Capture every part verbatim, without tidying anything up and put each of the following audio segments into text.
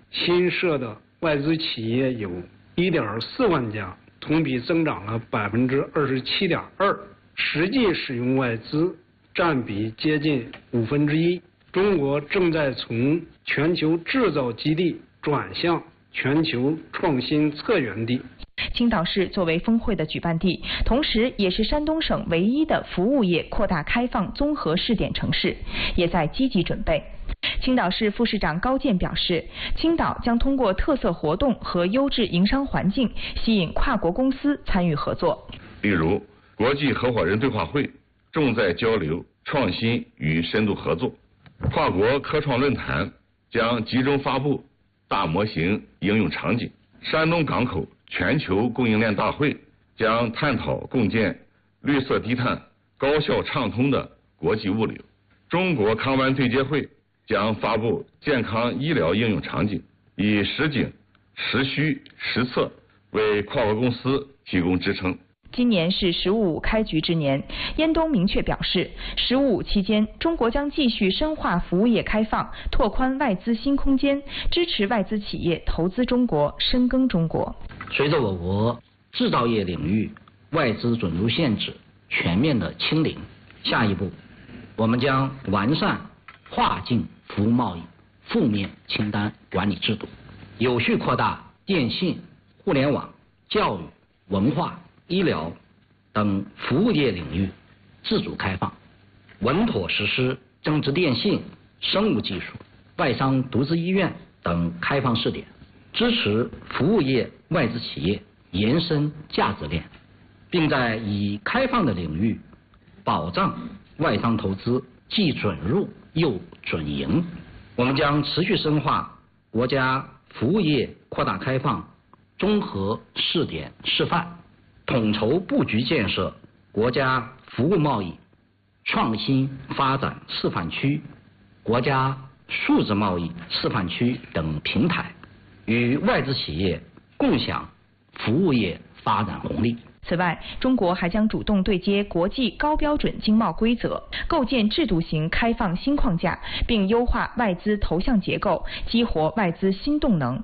新设的外资企业有 一点四万家，同比增长了百分之二十七点二，实际使用外资占比接近五分之一。中国正在从全球制造基地转向全球创新策源地。 青岛市作为峰会的举办地，同时也是山东省唯一的服务业扩大开放综合试点城市，也在积极准备。青岛市副市长高健表示，青岛将通过特色活动和优质营商环境，吸引跨国公司参与合作。 例如，国际合伙人对话会重在交流、创新与深度合作；跨国科创论坛将集中发布大模型应用场景；山东港口全球供应链大会将探讨共建绿色低碳、高效畅通的国际物流；中国康湾对接会将发布健康医疗应用场景，以实景、实需、实测为跨国公司提供支撑。 今年是“十五五”开局之年，燕东明确表示，“十五五”期间，中国将继续深化服务业开放，拓宽外资新空间，支持外资企业投资中国、深耕中国。 随着我国制造业领域外资准入限制全面的清零，下一步我们将完善跨境服务贸易负面清单管理制度，有序扩大电信、互联网、教育、文化、医疗等服务业领域自主开放，稳妥实施增值电信、生物技术、外商独资医院等开放试点，支持服务业外资企业延伸价值链，并在已开放的领域保障外商投资既准入又准营。我们将持续深化国家服务业扩大开放综合试点示范，统筹布局建设国家服务贸易创新发展示范区、国家数字贸易示范区等平台，与外资企业共享服务业发展红利。 此外，中国还将主动对接国际高标准经贸规则，构建制度型开放新框架，并优化外资投向结构，激活外资新动能。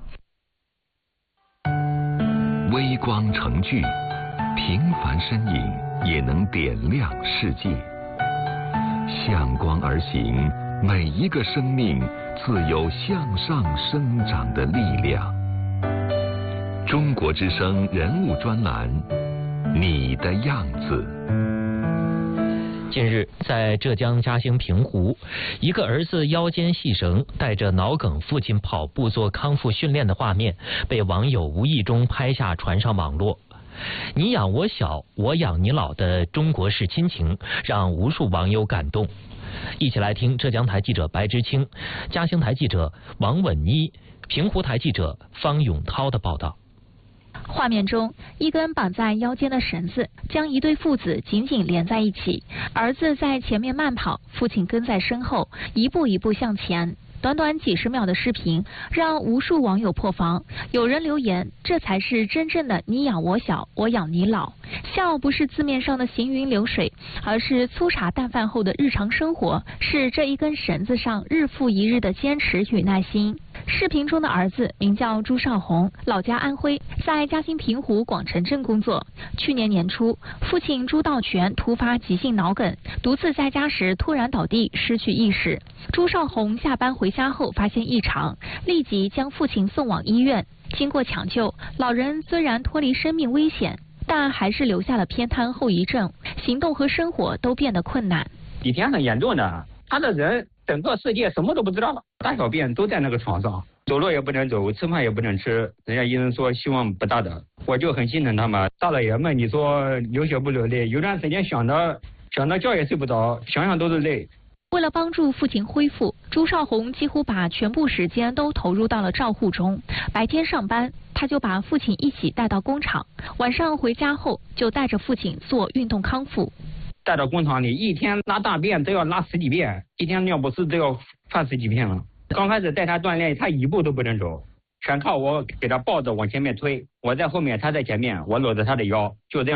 微光成炬，平凡身影也能点亮世界。向光而行，每一个生命自有向上生长的力量。中国之声人物专栏，你的样子。 近日，在浙江嘉兴平湖，一个儿子腰间系绳，带着脑梗父亲跑步做康复训练的画面，被网友无意中拍下传上网络。你养我小，我养你老的中国式亲情，让无数网友感动。一起来听浙江台记者白之清、嘉兴台记者王稳一、平湖台记者方永涛的报道。 画面中，一根绑在腰间的绳子将一对父子紧紧连在一起，儿子在前面慢跑，父亲跟在身后，一步一步向前。短短几十秒的视频让无数网友破防，有人留言，这才是真正的你养我小，我养你老。笑不是字面上的行云流水，而是粗茶淡饭后的日常生活，是这一根绳子上日复一日的坚持与耐心。视频中的儿子名叫朱少红，老家安徽，在嘉兴平湖广城镇工作。去年年初，父亲朱道全突发急性脑梗，独自在家时突然倒地，失去意识。朱少红下班回家后发现异常，立即将父亲送往医院。经过抢救，老人虽然脱离生命危险，但还是留下了偏瘫后遗症，行动和生活都变得困难。 比天很严重的，他的人整个世界什么都不知道了，大小便都在那个床上，走路也不能走，吃饭也不能吃。人家医生说希望不大的，我就很心疼他们。大老爷们，你说流血不流泪？有段时间想着想着觉也睡不着，想想都是累。 为了帮助父亲恢复，朱少红几乎把全部时间都投入到了照护中。白天上班，他就把父亲一起带到工厂，晚上回家后就带着父亲做运动康复。 带到工厂里，一天拉大便都要拉十几遍，一天尿不湿都要犯十几遍了。刚开始带他锻炼，他一步都不能走，全靠我给他抱着往前面推，我在后面，他在前面，我搂着他的腰，就这样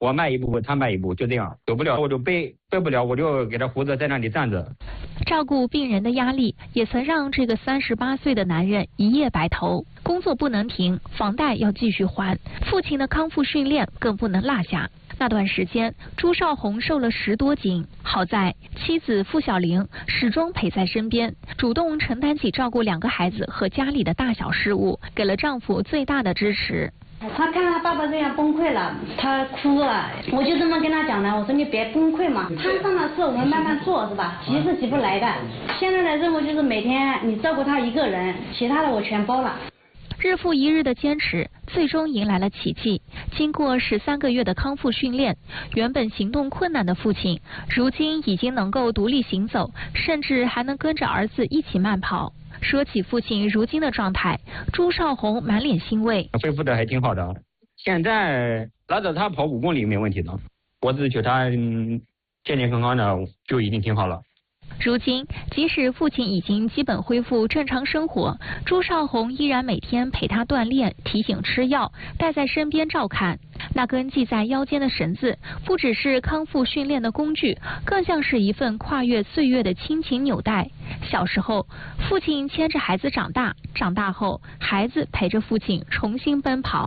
我迈一步他迈一步，就这样，走不了我就背，背不了我就给他扶着在那里站着。 照顾病人的压力也曾让这个三十八岁的男人一夜白头，工作不能停，房贷要继续还，父亲的康复训练更不能落下。那段时间，朱少红瘦了十多斤，好在妻子付小玲始终陪在身边，主动承担起照顾两个孩子和家里的大小事务，给了丈夫最大的支持。 他看他爸爸这样崩溃了，他哭了，我就这么跟他讲的，我说你别崩溃嘛，摊上的事我们慢慢做，是吧？急是急不来的。现在的任务就是每天你照顾他一个人，其他的我全包了。 日复一日的坚持，最终迎来了奇迹。经过十三个月的康复训练，原本行动困难的父亲，如今已经能够独立行走，甚至还能跟着儿子一起慢跑。说起父亲如今的状态，朱少红满脸欣慰， 恢复的还挺好的，现在拉着他跑五公里没问题的，我只求他嗯健健康康的就已经挺好了。 如今，即使父亲已经基本恢复正常生活，朱少红依然每天陪他锻炼，提醒吃药，带在身边照看。那根系在腰间的绳子，不只是康复训练的工具，更像是一份跨越岁月的亲情纽带。小时候，父亲牵着孩子长大，长大后，孩子陪着父亲重新奔跑。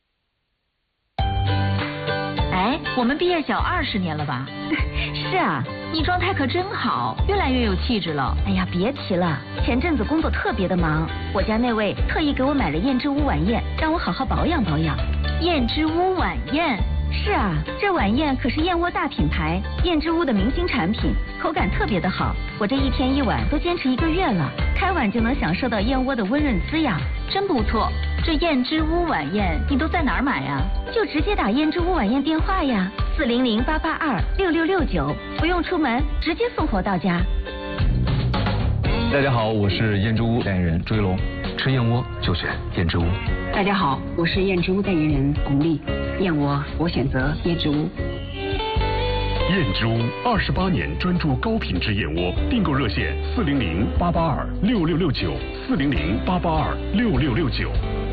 哎，我们毕业小二十年了吧？是啊，你状态可真好，越来越有气质了。哎呀，别提了，前阵子工作特别的忙，我家那位特意给我买了燕之屋晚宴，让我好好保养保养。燕之屋晚宴？是啊，这晚宴可是燕窝大品牌燕之屋的明星产品，口感特别的好。我这一天一碗都坚持一个月了，开碗就能享受到燕窝的温润滋养，真不错。这燕之屋晚宴你都在哪儿买呀？就直接打燕之屋晚宴电话呀，四零零八八二六六六九，不用出门，直接送货到家。 大家好，我是燕之屋代言人朱一龙，吃燕窝就选燕之屋。 大家好，我是燕之屋代言人巩俐，燕窝我选择燕之屋。 燕之屋二十八年专注高品质燕窝，订购热线四零零八八二六六六九，四零零八八二六六六九。